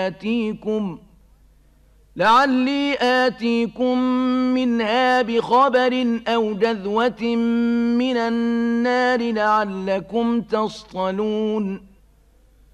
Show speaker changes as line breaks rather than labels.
آتيكم منها بخبر أو جذوة من النار لعلكم تصطلون